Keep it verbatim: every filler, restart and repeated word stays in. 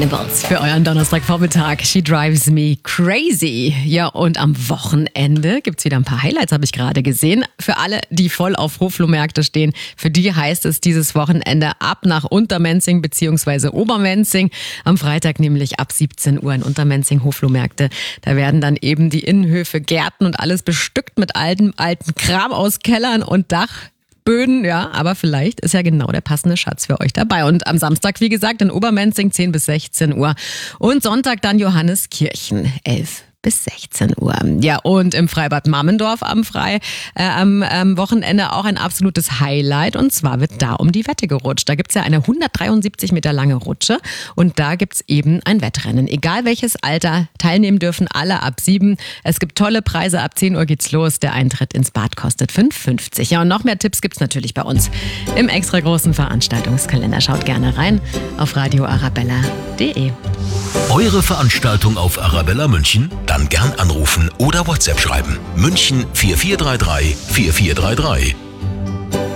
Cannibals für euren Donnerstagvormittag. She drives me crazy. Ja, und am Wochenende gibt's wieder ein paar Highlights, habe ich gerade gesehen. Für alle, die voll auf Hoflohmärkte stehen, für die heißt es dieses Wochenende ab nach Untermenzing bzw. Obermenzing. Am Freitag nämlich ab siebzehn Uhr in Untermenzing Hoflohmärkte. Da werden dann eben die Innenhöfe, Gärten und alles bestückt mit alten, alten Kram aus Kellern und Dach. Böden, ja, aber vielleicht ist ja genau der passende Schatz für euch dabei. Und am Samstag, wie gesagt, in Obermenzing zehn bis sechzehn Uhr und Sonntag dann Johanneskirchen elf bis sechzehn Uhr. Ja, und im Freibad Mammendorf am Frei äh, am ähm, Wochenende auch ein absolutes Highlight. Und zwar wird da um die Wette gerutscht. Da gibt's ja eine hundertdreiundsiebzig Meter lange Rutsche und da gibt's eben ein Wettrennen. Egal welches Alter, teilnehmen dürfen alle ab sieben. Es gibt tolle Preise, ab zehn Uhr geht's los. Der Eintritt ins Bad kostet fünf fünfzig. Ja, und noch mehr Tipps gibt's natürlich bei uns im extra großen Veranstaltungskalender. Schaut gerne rein auf radio arabella punkt de. Eure Veranstaltung auf Arabella München? Dann gern anrufen oder WhatsApp schreiben. München vier vier drei drei vier vier drei drei.